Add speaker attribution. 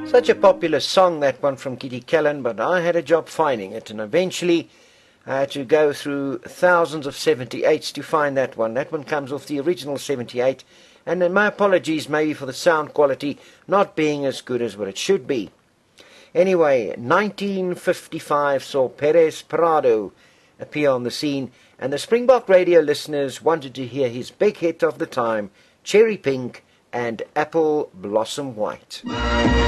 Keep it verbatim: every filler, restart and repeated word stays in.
Speaker 1: Such a popular song, that one from Kitty Callan, but I had a job finding it, and eventually I had to go through thousands of seventy-eights to find that one. That one comes off the original seventy-eight, and then my apologies maybe for the sound quality not being as good as what it should be. Anyway, nineteen fifty-five saw Perez Prado appear on the scene, and the Springbok radio listeners wanted to hear his big hit of the time, Cherry Pink and Apple Blossom White.